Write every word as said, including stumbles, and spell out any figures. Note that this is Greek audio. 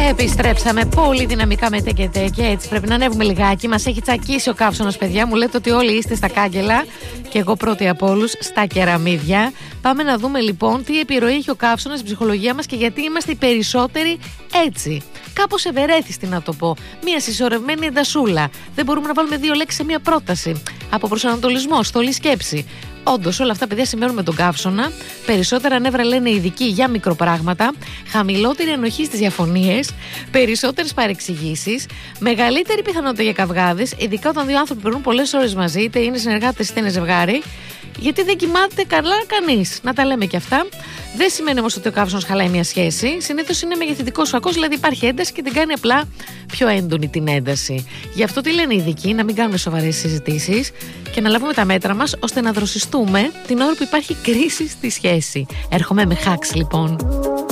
Επιστρέψαμε πολύ δυναμικά με τεκετέ και έτσι πρέπει να ανέβουμε λιγάκι. Μας έχει τσακίσει ο καύσωνας, παιδιά. Μου λέτε ότι όλοι είστε στα κάγκελα και εγώ πρώτη από όλους στα κεραμίδια. Πάμε να δούμε λοιπόν τι επιρροή έχει ο καύσωνας στην ψυχολογία μας και γιατί είμαστε οι περισσότεροι έτσι. Κάπως ευερέθιστη να το πω. Μια συσσωρευμένη εντασούλα. Δεν μπορούμε να βάλουμε δύο λέξεις σε μια πρόταση. Από προσανατολισμό, στολή σκέψη. Όντως, όλα αυτά, παιδιά, συμβαίνουν με τον καύσωνα. Περισσότερα νεύρα λένε ειδικοί για μικροπράγματα. Χαμηλότερη ενοχή στις διαφωνίες. Περισσότερες παρεξηγήσεις. Μεγαλύτερη πιθανότητα για καυγάδες. Ειδικά όταν δύο άνθρωποι περνούν πολλές ώρες μαζί, είτε είναι συνεργάτες είτε είναι ζευγάρι. Γιατί δεν κοιμάται καλά κανείς. Να τα λέμε και αυτά. Δεν σημαίνει όμως ότι ο καύσωνας χαλάει μια σχέση. Συνήθως είναι μεγεθυντικός φακός, δηλαδή υπάρχει ένταση και την κάνει απλά πιο έντονη την ένταση. Γι' αυτό τι λένε οι ειδικοί, να μην κάνουμε σοβαρές συζητήσεις και να λάβουμε τα μέτρα μας ώστε να δροσιστούμε την ώρα που υπάρχει κρίση στη σχέση. Έρχομαι με hacks λοιπόν.